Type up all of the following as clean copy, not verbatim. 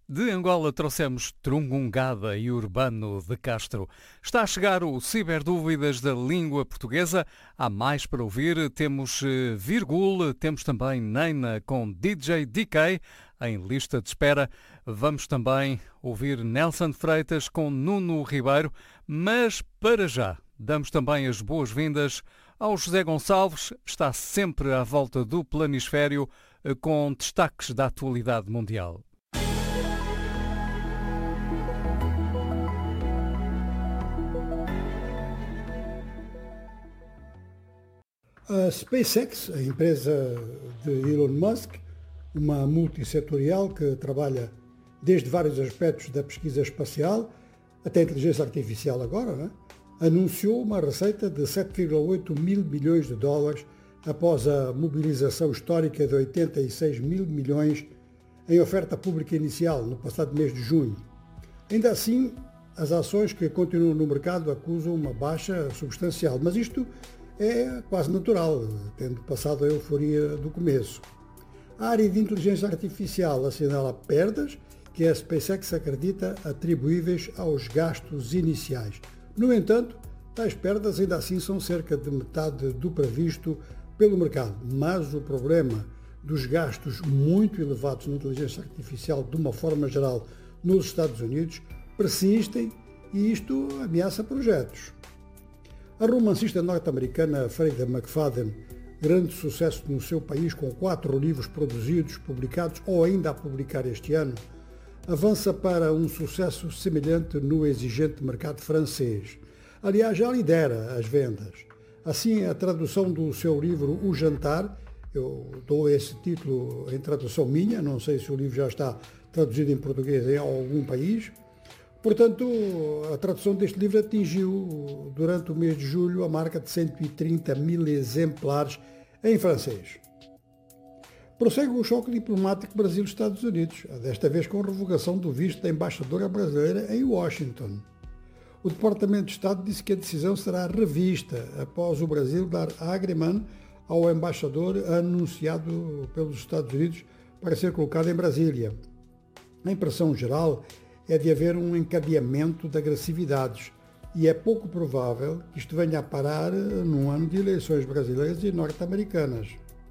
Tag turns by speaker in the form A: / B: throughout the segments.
A: De Angola trouxemos Trungungada e Urbano de Castro. Está a chegar o Ciberdúvidas da língua portuguesa. Há mais para ouvir. Temos Virgul, temos também Neina com DJ DK em lista de espera. Vamos também ouvir Nelson Freitas com Nuno Ribeiro. Mas para já, damos também as boas-vindas ao José Gonçalves. Está sempre à volta do planisfério com destaques da atualidade mundial.
B: A SpaceX, a empresa de Elon Musk, uma multissetorial que trabalha desde vários aspectos da pesquisa espacial até a inteligência artificial agora, né? Anunciou uma receita de 7,8 mil bilhões de dólares após a mobilização histórica de 86 mil milhões em oferta pública inicial no passado mês de junho. Ainda assim, as ações que continuam no mercado acusam uma baixa substancial, mas isto é quase natural, tendo passado a euforia do começo. A área de inteligência artificial assinala perdas que a SpaceX acredita atribuíveis aos gastos iniciais. No entanto, tais perdas ainda assim são cerca de metade do previsto pelo mercado, mas o problema dos gastos muito elevados na inteligência artificial de uma forma geral nos Estados Unidos persistem e isto ameaça projetos. A romancista norte-americana Freida McFadden, grande sucesso no seu país com 4 livros produzidos, publicados ou ainda a publicar este ano, avança para um sucesso semelhante no exigente mercado francês. Aliás, já lidera as vendas. Assim, a tradução do seu livro O Jantar, eu dou esse título em tradução minha, não sei se o livro já está traduzido em português em algum país. Portanto, a tradução deste livro atingiu, durante o mês de julho, a marca de 130 mil exemplares em francês. Prossegue o choque diplomático Brasil-Estados Unidos, desta vez com a revogação do visto da embaixadora brasileira em Washington. O Departamento de Estado disse que a decisão será revista após o Brasil dar agreement ao embaixador anunciado pelos Estados Unidos para ser colocado em Brasília. A impressão geral é de haver um encadeamento de agressividades e é pouco provável que isto venha a parar num ano de eleições brasileiras e norte-americanas.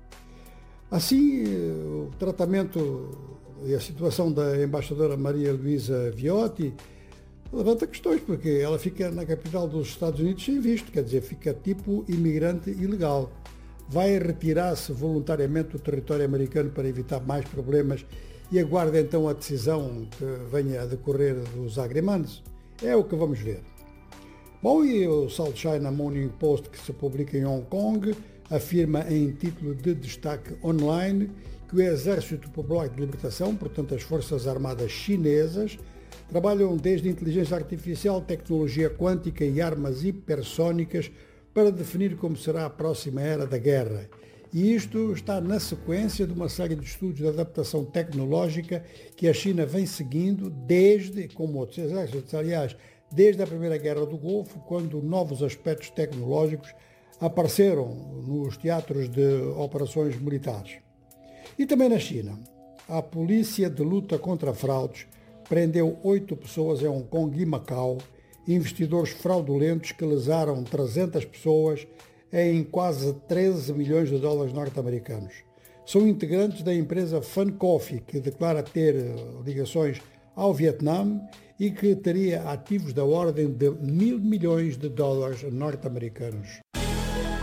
B: Assim, o tratamento e a situação da embaixadora Maria Luísa Viotti levanta questões, porque ela fica na capital dos Estados Unidos sem visto, quer dizer, fica tipo imigrante ilegal. Vai retirar-se voluntariamente do território americano para evitar mais problemas e aguarda então a decisão que venha a decorrer dos agreements? É o que vamos ver. Bom, e o South China Morning Post, que se publica em Hong Kong, afirma em título de destaque online que o Exército Popular de Libertação, portanto as Forças Armadas Chinesas, trabalham desde inteligência artificial, tecnologia quântica e armas hipersónicas para definir como será a próxima era da guerra. E isto está na sequência de uma série de estudos de adaptação tecnológica que a China vem seguindo desde, como outros exércitos, aliás, desde a Primeira Guerra do Golfo, quando novos aspectos tecnológicos apareceram nos teatros de operações militares. E também na China, a Polícia de Luta contra Fraudes prendeu 8 pessoas em Hong Kong e Macau, investidores fraudulentos que lesaram 300 pessoas em quase 13 milhões de dólares norte-americanos. São integrantes da empresa Fun Coffee, que declara ter ligações ao Vietnã e que teria ativos da ordem de 1.000 milhões de dólares norte-americanos.